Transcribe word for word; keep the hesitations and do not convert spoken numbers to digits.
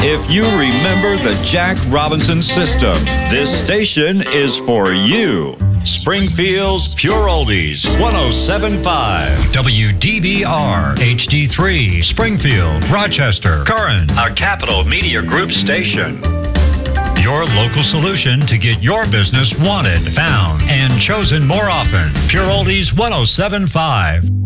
If you remember the Jack Robinson system, this station is for you. Springfield's Pure Oldies, one oh seven point five. W D B R, H D three, Springfield, Rochester, Curran, a Capital Media Group station. Your local solution to get your business wanted, found, and chosen more often. Pure Oldies, one oh seven point five.